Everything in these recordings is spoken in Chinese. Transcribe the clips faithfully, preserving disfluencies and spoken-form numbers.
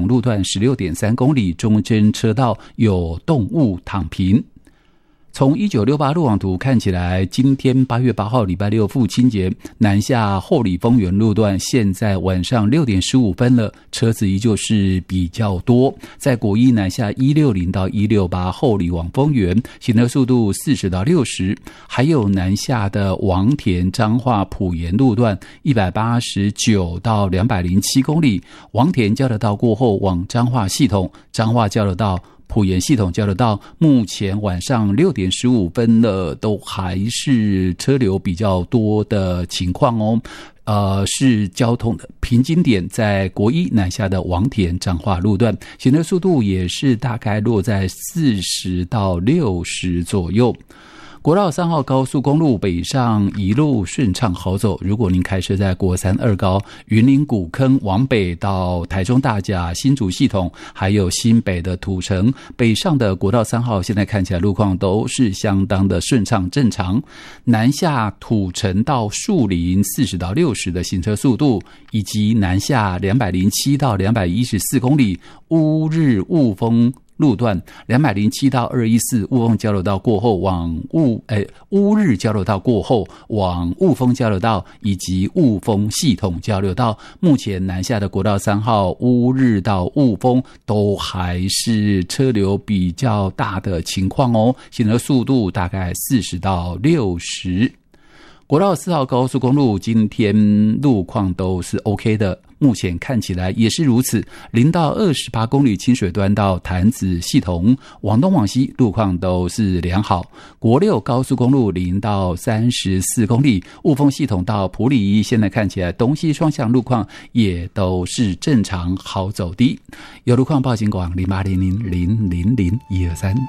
统路段 十六点三公里，中间车道有动物躺平。从一九六八路网图看起来，今天八月八号礼拜六父亲节，南下后里丰原路段现在晚上六点十五分了，车子依旧是比较多。在国一南下一六零到一六八后里往丰原，行车速度四十到六十，还有南下的王田彰化埔盐路段一百八十九到两百零七公里，王田交流道过后往彰化系统，彰化交流道埔盐系统交流道目前晚上六点十五分了，都还是车流比较多的情况哦。呃，是交通的瓶颈点在国一南下的王田彰化路段，行车速度也是大概落在四十到六十左右。国道三号高速公路北上一路顺畅好走，如果您开车在国三二高云林古坑往北到台中大甲新竹系统，还有新北的土城北上的国道三号，现在看起来路况都是相当的顺畅正常。南下土城到树林四十到六十的行车速度，以及南下两百零七到两百一十四公里乌日雾峰路段两百零七到二一四雾峰交流道过后往雾诶乌日交流道过后往雾峰交流道以及雾峰系统交流道，目前南下的国道三号乌日到雾峰都还是车流比较大的情况哦，行车速度大概四十到六十。国道四号高速公路今天路况都是 OK 的，目前看起来也是如此。零到二十八公里清水端到潭子系统往东往西路况都是良好。国六高速公路零到三十四公里雾峰系统到埔里，现在看起来东西双向路况也都是正常好走的。有路况报警广零八零零零零零一二三。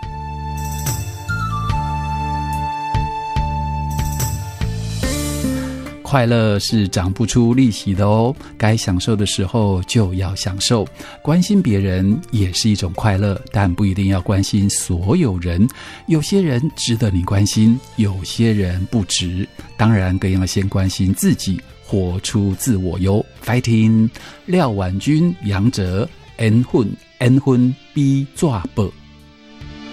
快乐是长不出利息的哦，该享受的时候就要享受。关心别人也是一种快乐，但不一定要关心所有人。有些人值得你关心，有些人不值。当然更要先关心自己，活出自我哟。Fighting 廖婉君、杨哲恩混恩混逼抓宝。